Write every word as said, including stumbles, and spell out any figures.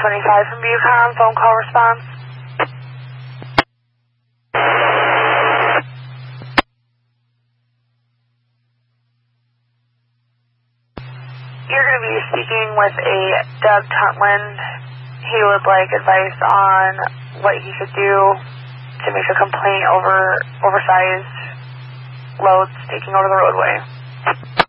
twenty-five from Bucom, phone call response. You're going to be speaking with a Doug Tutland. He would like advice on what he could do to make a complaint over oversized loads taking over the roadway.